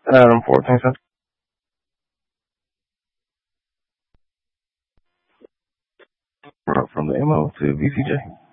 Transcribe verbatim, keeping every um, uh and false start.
Adam fourteen cents. From the M O to V C J.